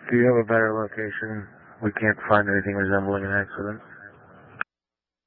Do you have a better location? We can't find anything resembling an accident.